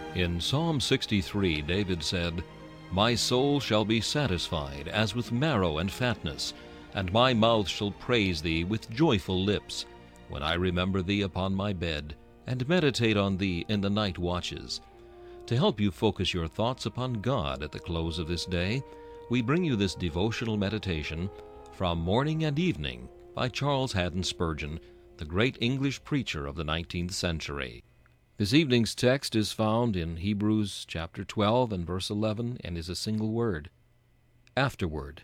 In Psalm 63, David said, "My soul shall be satisfied as with marrow and fatness, and my mouth shall praise thee with joyful lips, when I remember thee upon my bed, and meditate on thee in the night watches." To help you focus your thoughts upon God at the close of this day, we bring you this devotional meditation from Morning and Evening by Charles Haddon Spurgeon, the great English preacher of the 19th century. This evening's text is found in Hebrews chapter 12 and verse 11 and is a single word, afterward.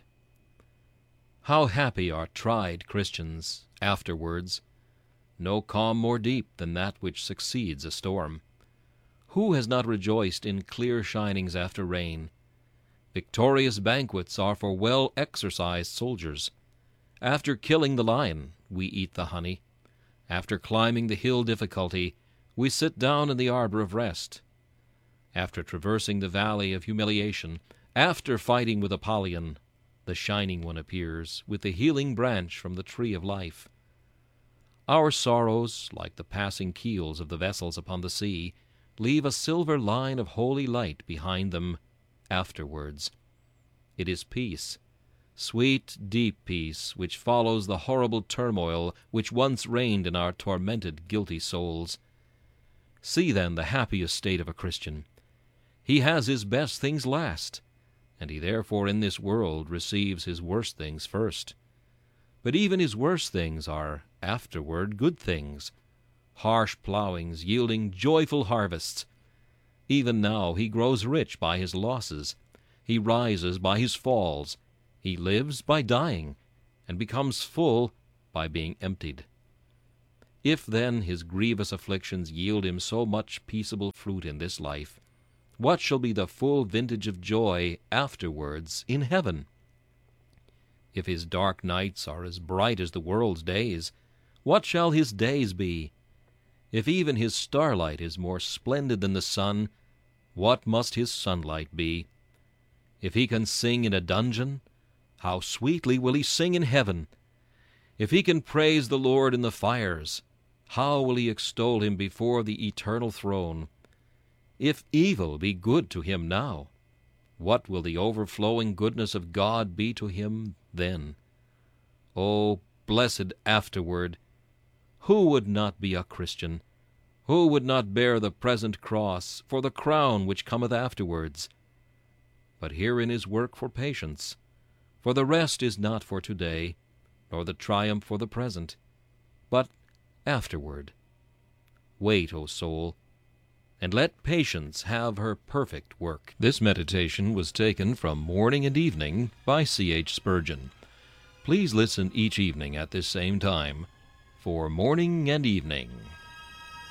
How happy are tried Christians afterwards! No calm more deep than that which succeeds a storm. Who has not rejoiced in clear shinings after rain? Victorious banquets are for well-exercised soldiers. After killing the lion, we eat the honey. After climbing the hill difficulty, we sit down in the arbor of rest. After traversing the valley of humiliation, after fighting with Apollyon, the Shining One appears with the healing branch from the tree of life. Our sorrows, like the passing keels of the vessels upon the sea, leave a silver line of holy light behind them afterwards. It is peace, sweet, deep peace, which follows the horrible turmoil which once reigned in our tormented, guilty souls. See, then, the happiest state of a Christian. He has his best things last, and he therefore in this world receives his worst things first. But even his worst things are afterward good things, harsh plowings yielding joyful harvests. Even now he grows rich by his losses. He rises by his falls. He lives by dying, and becomes full by being emptied. If then his grievous afflictions yield him so much peaceable fruit in this life, what shall be the full vintage of joy afterwards in heaven? If his dark nights are as bright as the world's days, what shall his days be? If even his starlight is more splendid than the sun, what must his sunlight be? If he can sing in a dungeon, how sweetly will he sing in heaven! If he can praise the Lord in the fires, how will he extol him before the eternal throne! If evil be good to him now, what will the overflowing goodness of God be to him then? O blessed afterward! Who would not be a Christian? Who would not bear the present cross for the crown which cometh afterwards? But herein is work for patience, for the rest is not for today, nor the triumph for the present, but afterward. Wait, O soul, and let patience have her perfect work. This meditation was taken from Morning and Evening by C.H. Spurgeon. Please listen each evening at this same time for Morning and Evening.